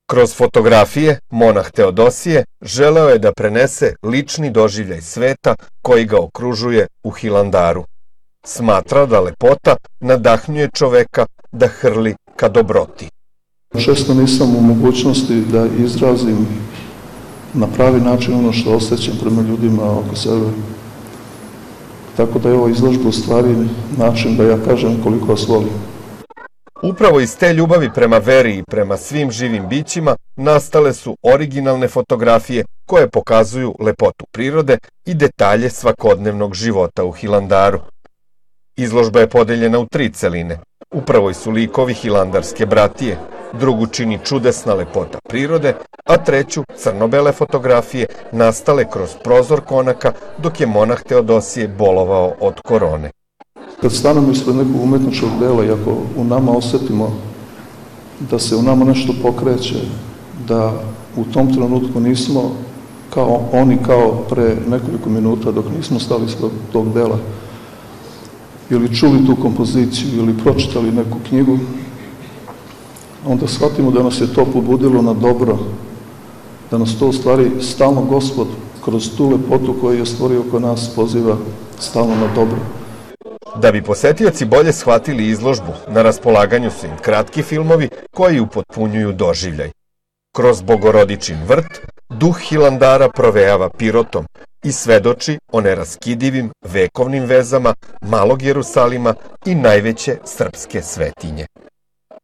Kroz fotografije, monah Teodosije želeo je da prenese lični doživljaj sveta koji ga okružuje u Hilandaru. Smatra da lepota nadahnjuje čoveka da hrli ka dobroti. Često nisam u mogućnosti da izrazim na pravi način ono što osjećam prema ljudima oko sebe. Tako da je ovo izložba u stvari način da ja kažem koliko vas volim. Upravo iz te ljubavi prema veri i prema svim živim bićima nastale su originalne fotografije koje pokazuju lepotu prirode i detalje svakodnevnog života u Hilandaru. Izložba je podeljena u 3 celine. U prvoj su likovi hilandarske bratije, drugu čini čudesna lepota prirode, a treću crno-bele fotografije nastale kroz prozor konaka dok je monah Teodosije bolovao od korone. Kad stanemo ispred nekog umetničkog dela i ako u nama osetimo da se u nama nešto pokreće, da u tom trenutku nismo kao pre nekoliko minuta dok nismo stali ispred tog dela, ili čuli tu kompoziciju, ili pročitali neku knjigu, onda shvatimo da nas je to pobudilo na dobro, da nas to u stvari stalno Gospod kroz tu lepotu koju je stvorio oko nas poziva stalno na dobro. Da bi posetioci bolje shvatili izložbu, na raspolaganju su im kratki filmovi koji upotpunjuju doživljaj. Kroz Bogorodičin vrt, duh Hilandara provejava Pirotom i svedoči o neraskidivim vekovnim vezama Malog Jerusalima i najveće srpske svetinje.